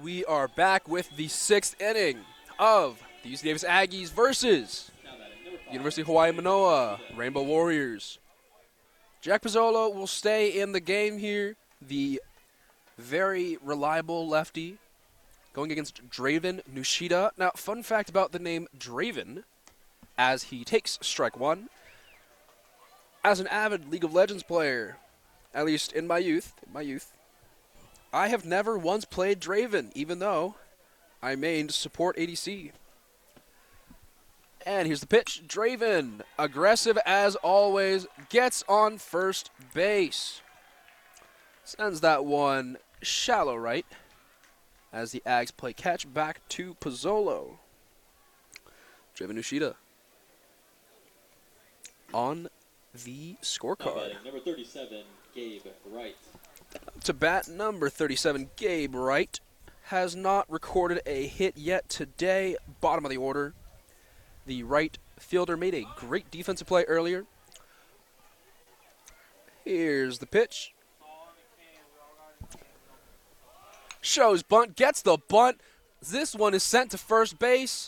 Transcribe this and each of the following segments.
we are back with the 6th inning of the UC Davis Aggies versus University of Hawaii Manoa Rainbow Warriors. Jack Pizzolo will stay in the game here, the very reliable lefty, going against Draven Nushida. Now, fun fact about the name Draven, as he takes strike one, as an avid League of Legends player, at least in my youth, I have never once played Draven, even though I mained support ADC. And here's the pitch. Draven, aggressive as always, gets on first base. Sends that one shallow right as the Ags play catch back to Pizzolo. Draven Nushida on the scorecard. Number 37, Gabe Wright. To bat, number 37, Gabe Wright, has not recorded a hit yet today. Bottom of the order. The right fielder made a great defensive play earlier. Here's the pitch. Shows bunt, gets the bunt. This one is sent to first base.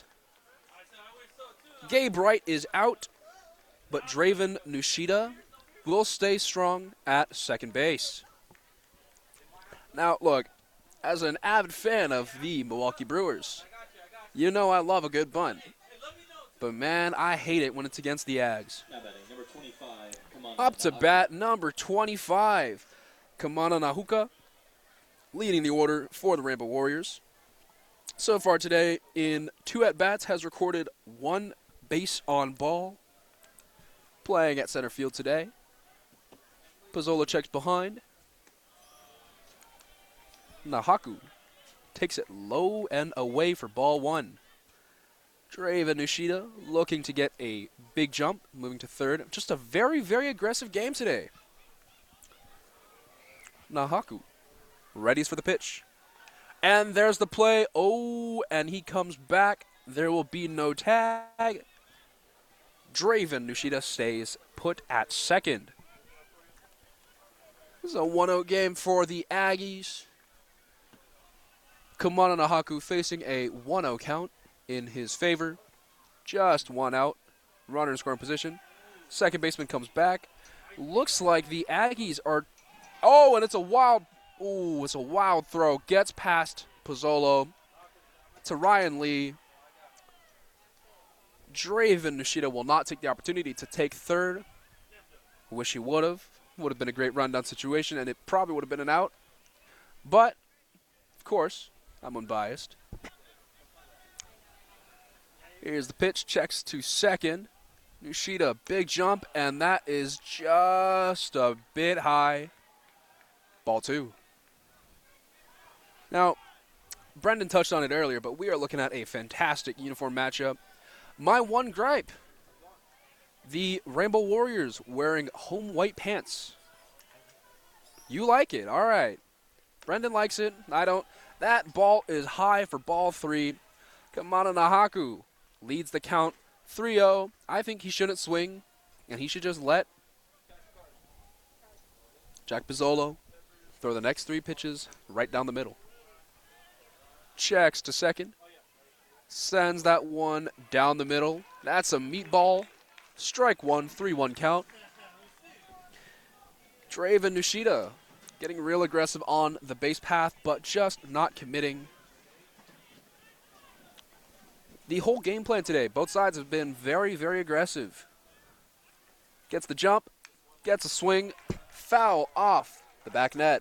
Gabe Wright is out, but Draven Nushida will stay strong at second base. Now, look, as an avid fan of the Milwaukee Brewers, you know I love a good bunt. But, man, I hate it when it's against the Ags. Number 25, Up to bat, number 25, Kamana Nahuka, leading the order for the Rainbow Warriors. So far today, in 2 at-bats, has recorded 1 base on ball. Playing at center field today. Pizzolo checks behind. Nahaku takes it low and away for ball 1. Draven Nushida looking to get a big jump, moving to third. Just a very, very aggressive game today. Nahaku readies for the pitch. And there's the play. Oh, and he comes back. There will be no tag. Draven Nushida stays put at second. This is a 1-0 game for the Aggies. Kamana Nahaku facing a 1-0 count in his favor. Just 1 out. Runner in scoring position. Second baseman comes back. Looks like the Aggies are... Oh, and it's a wild... Ooh, it's a wild throw. Gets past Pizzolo to Ryan Lee. Draven Nushida will not take the opportunity to take third. Wish he would have. Would have been a great rundown situation, and it probably would have been an out. But, of course, I'm unbiased. Here's the pitch. Checks to second. Nushida, big jump, and that is just a bit high. Ball 2. Now, Brendan touched on it earlier, but we are looking at a fantastic uniform matchup. My one gripe, the Rainbow Warriors wearing home white pants. You like it, all right. Brendan likes it, I don't. That ball is high for ball 3. Kamana Nahaku leads the count 3-0. I think he shouldn't swing, and he should just let Jack Pizzolo throw the next 3 pitches right down the middle. Checks to second. Sends that one down the middle. That's a meatball. Strike 1, 3-1 count. Draven Nushida getting real aggressive on the base path, but just not committing. The whole game plan today, both sides have been very, very aggressive. Gets the jump, gets a swing, foul off the back net.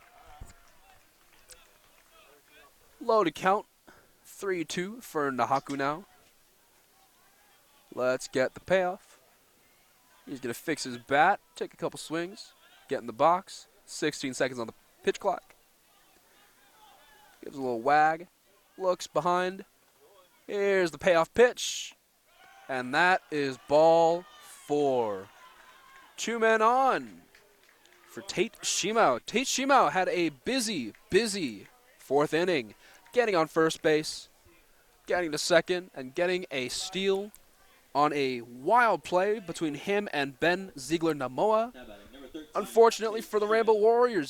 Loaded count, 3-2 for Nahaku now. Let's get the payoff. He's going to fix his bat, take a couple swings, get in the box. 16 seconds on the pitch clock. Gives a little wag, looks behind. Here's the payoff pitch, and that is ball 4. 2 men on for Tate Shimao. Tate Shimao had a busy 4th inning, getting on first base, getting to second, and getting a steal on a wild play between him and Ben Ziegler-Namoa. Unfortunately for the Rainbow Warriors,